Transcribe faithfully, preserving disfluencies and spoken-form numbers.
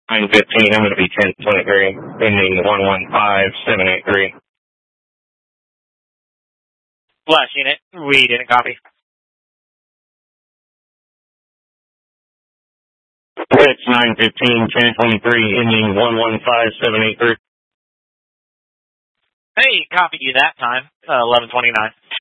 nine fifteen, I'm going to be ten twenty-three, ending one one five seven eight three. Flash unit, we didn't copy. It's nine fifteen, ten twenty-three, ending one one five seven eight three. Hey, copied you that time, uh, eleven twenty-nine.